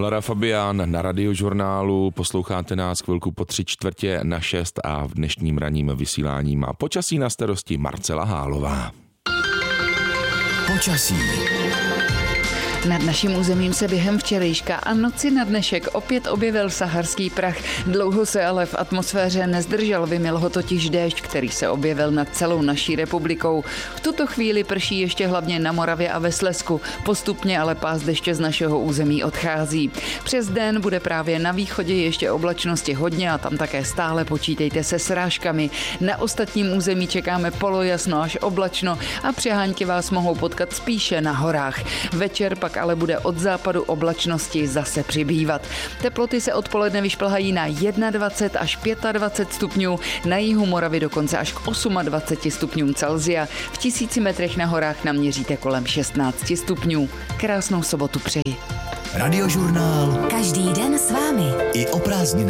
Vlada Fabián na Radiožurnálu, posloucháte nás chvilku po 5:45 a v dnešním ranním vysílání má počasí na starosti Marcela Hálová. Počasí. Nad naším územím se během včerejška a noci na dnešek opět objevil saharský prach. Dlouho se ale v atmosféře nezdržel, vymyl ho totiž déšť, který se objevil nad celou naší republikou. V tuto chvíli prší ještě hlavně na Moravě a ve Slezsku. Postupně ale pás deště z našeho území odchází. Přes den bude právě na východě ještě oblačnosti hodně a tam také stále počítejte se srážkami. Na ostatním území čekáme polojasno až oblačno a přehánky vás mohou potkat spíše na horách. Večer pak ale bude od západu oblačnosti zase přibývat. Teploty se odpoledne vyšplhají na 21 až 25 stupňů, na jihu Moravy dokonce až k 28 stupňům Celsia. V 1000 metrech na horách naměříte kolem 16 stupňů. Krásnou sobotu přeji. Radiožurnál. Každý den s vámi. I o prázdninách.